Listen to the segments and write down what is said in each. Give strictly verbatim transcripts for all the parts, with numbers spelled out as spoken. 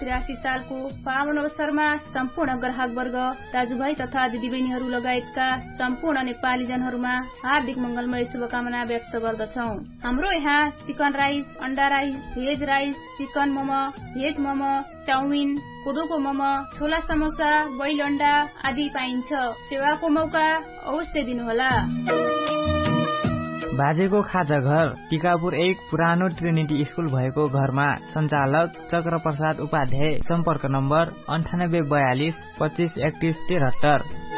त्रियासी सालको पावन अवसरमा सम्पूर्ण ग्राहकवर्ग, दाजुभाइ तथा दिदीबहिनीहरू लगायतका सम्पूर्ण नेपाली जनहरूमा हार्दिक मंगलमय शुभकामना व्यक्त गर्दछौ। हाम्रो यहाँ चिकन राइस, अन्डा rice, veg rice, chicken momo, veg momo, chowmein, कोदोको मोमो, छोला समोसा, बोइल अन्डा आदि पाइन्छ। सेवाको मौका अवश्य दिनुहोला। बाजेको खाजा घर टिकापुर एक पुरानो ट्रिनिटी स्कुल भएको घरमा सञ्चालक चक्र प्रसाद उपाध्याय। सम्पर्क नम्बर अन्ठानब्बे बयालिस पच्चिस एकतिस तिहत्तर।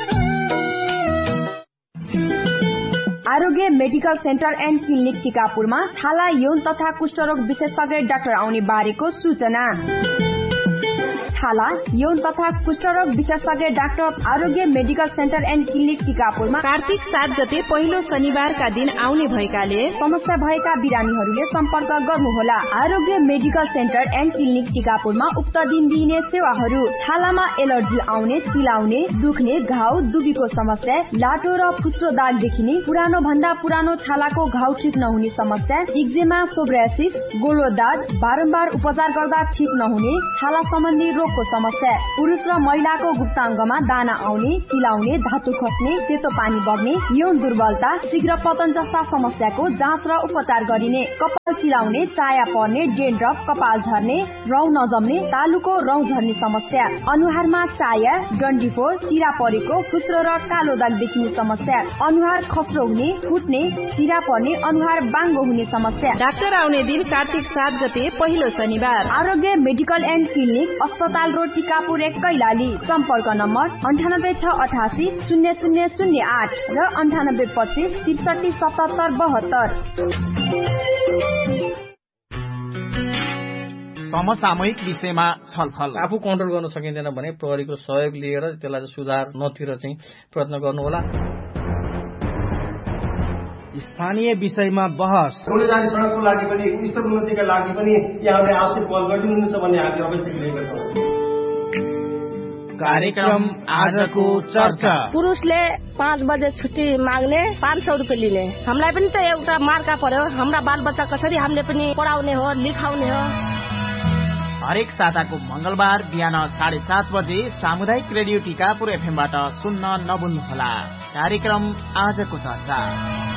आरोग्य मेडिकल सेन्टर एन्ड क्लिनिक टिकापुरमा छाला, यौन तथा कुष्ठरोग विशेषज्ञ डाक्टर आउने बारेको सूचना। छाला, यौन तथा कुष्ठरोग विशेषज्ञ doctor Aarogya medical centre and clinic टिकापुरमा कार्तिक सात गते पहिलो शनिबारका दिन आउने भएकाले समस्या भएका बिरामीहरूले सम्पर्क गर्नुहोला। आरोग्य मेडिकल सेन्टर एन्ड क्लिनिक टिकापुरमा उक्त दिन दिइने सेवाहरू: छालामा एलर्जी आउने, चिलाउने, दुख्ने, घाउ, दुबीको समस्या, लाटो र फुस्रो दाग देखिने, पुरानो भन्दा पुरानो छालाको घाउ ठिक नहुने समस्या, एक्जेमा, सोब्रासिस, गोलो दाग, बारम्बार उपचार गर्दा ठिक नहुने छाला सम्बन्धी रोगको समस्या, पुरुष र महिलाको गुप्ताङ्गमा दाना आउने, चिलाउने, धातु खस्ने, सेतो पानी बग्ने, यौन दुर्बलता, शीघ्र पतन जस्ता समस्याको जाँच र उपचार गरिने, कपाल चिलाउने, चाया पर्ने, डेन्ड्रफ, कपाल झर्ने, रौँ नजम्ने, तालुको रौँ झर्ने समस्या, अनुहारमा चाया, डन्डीफोर, चिरा परेको, फुस्रो र कालो दाग देखिने समस्या, अनुहार खस्रो हुने, फुट्ने, चिरा पर्ने, अनुहार बाङ्गो हुने समस्या। डाक्टर आउने दिन कार्तिक सात गते पहिलो शनिबार। आरोग्य मेडिकल एन्ड क्लिनिक, अस्पताल रोड, टिकापुर एक, कैलाली। सम्पर्क नम्बर अन्ठानब्बे छ अठासी शून्य शून्य शून्य आठ र अन्ठानब्बे पच्चिस त्रिसठी सतहत्तर बहत्तर। समसामयिक विषयमा छलफल। आफू कन्ट्रोल गर्न सकिँदैन भने प्रहरीको सहयोग लिएर त्यसलाई सुधार्नतिर चाहिँ प्रयत्न गर्नुहोला। स्थानीय विषयमा बहस। आउने जाने सडकको लागि पनि, स्तर उन्नतिका लागि पनि यहाँले आवश्यक पहल गरिदिनुहुन्छ भन्ने हामीले अपेक्षा लिएका छौँ। कार्यक्रम आजको चर्चा। पुरुषले पाँच बजे छुट्टी माग्ने, पाँच सौ रुपियाँ लिने। हामीलाई पनि त एउटा मार्का पर्यो। हाम्रा बाल बच्चा कसरी हामीले पनि पढाउने हो, लिखाउने हो। हरेक साताको मंगलबार बिहान साढे सात बजे सामुदायिक रेडियो टिकापुर एफएमबाट सुन्न नभुल्नुहोला। कार्यक्रम आजको चर्चा।